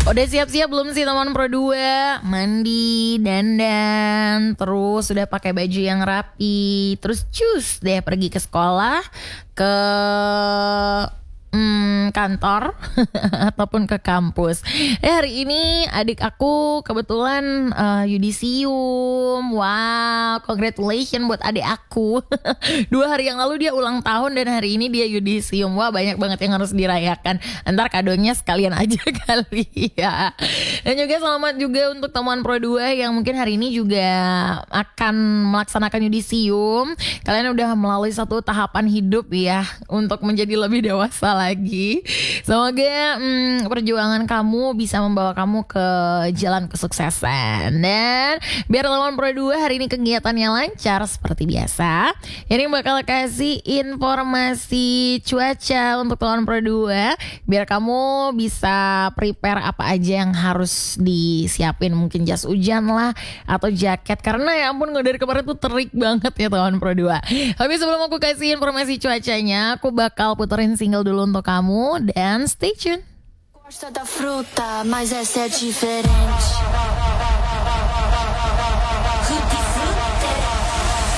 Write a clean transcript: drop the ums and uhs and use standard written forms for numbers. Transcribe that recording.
Udah siap-siap belum sih teman Pro 2? Mandi, dandan, terus sudah pakai baju yang rapi, terus cus deh pergi ke sekolah, ke kantor ataupun ke kampus. Hari ini adik aku kebetulan yudisium. Wow, congratulations buat adik aku. 2 hari yang lalu dia ulang tahun dan hari ini dia yudisium. Wah, banyak banget yang harus dirayakan. Ntar kadonya sekalian aja kali ya. Dan juga selamat juga untuk teman Pro 2 yang mungkin hari ini juga akan melaksanakan yudisium. Kalian udah melalui satu tahapan hidup ya untuk menjadi lebih dewasa lagi. Semoga perjuangan kamu bisa membawa kamu ke jalan kesuksesan. Dan biar teman Pro 2 hari ini kegiatannya lancar seperti biasa, ini bakal kasih informasi cuaca untuk teman Pro 2 biar kamu bisa prepare apa aja yang harus disiapin. Mungkin jas hujan lah atau jaket, karena ya ampun dari kemarin tuh terik banget ya teman Pro 2. Tapi sebelum aku kasih informasi cuacanya, aku bakal puterin single dulu untuk kamu dan stay tune. Gosta da fruta, mas essa é diferente.